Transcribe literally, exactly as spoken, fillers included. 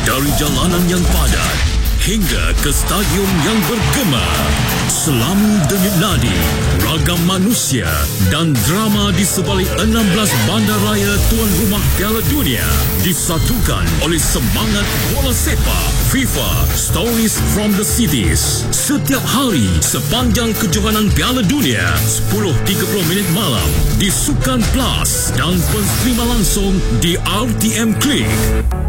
Dari jalanan yang padat hingga ke stadium yang bergema, selami denyut nadi, ragam manusia dan drama di sebalik enam belas bandaraya tuan rumah Piala Dunia disatukan oleh semangat bola sepak FIFA Stories from the Cities. Setiap hari sepanjang kejohanan Piala Dunia, sepuluh tiga puluh minit malam di Sukan Plus dan pensterima langsung di R T M Klik.